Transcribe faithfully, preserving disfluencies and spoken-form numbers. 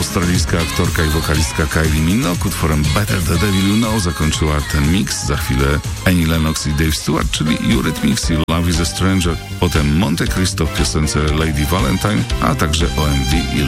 Australijska aktorka i wokalistka Kylie Minogue utworem Better the Devil You Know zakończyła ten mix. Za chwilę Annie Lennox i Dave Stewart, czyli Eurythmics i Love is a Stranger. Potem Monte Cristo w piosence Lady Valentine, a także O M D i